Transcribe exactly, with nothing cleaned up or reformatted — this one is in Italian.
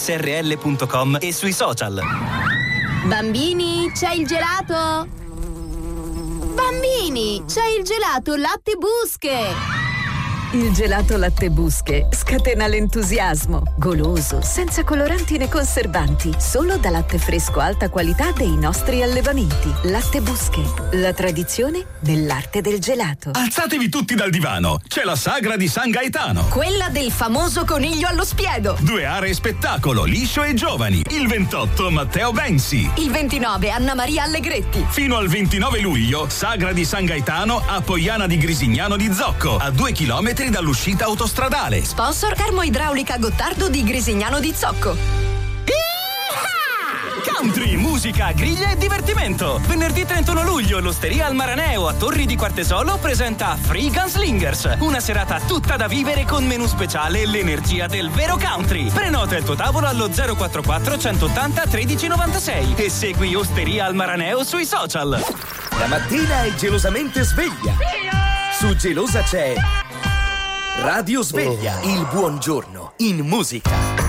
s r l punto com e sui social. Bambini, c'è il gelato? Bambini, c'è il gelato Latte Busche! Il gelato Latte Busche scatena l'entusiasmo. Goloso, senza coloranti né conservanti, solo da latte fresco alta qualità dei nostri allevamenti. Latte Busche, la tradizione dell'arte del gelato. Alzatevi tutti dal divano, c'è la sagra di San Gaetano. Quella del famoso coniglio allo spiedo. Due aree spettacolo, liscio e giovani. Il ventotto Matteo Bensi. Il ventinove Anna Maria Allegretti. Fino al ventinove luglio, sagra di San Gaetano a Poiana di Grisignano di Zocco, a due chilometri dall'uscita autostradale. Sponsor termoidraulica Gottardo di Grisignano di Zocco. Country, musica, griglia e divertimento. Venerdì trentuno luglio l'Osteria al Maraneo a Torri di Quartesolo presenta Free Gunslingers, una serata tutta da vivere con menù speciale e l'energia del vero country. Prenota il tuo tavolo allo zero quattorantquattro centottanta tredici novantasei e segui Osteria al Maraneo sui social. La mattina è gelosamente sveglia. Su Gelosa c'è Radio Sveglia, il buongiorno in musica.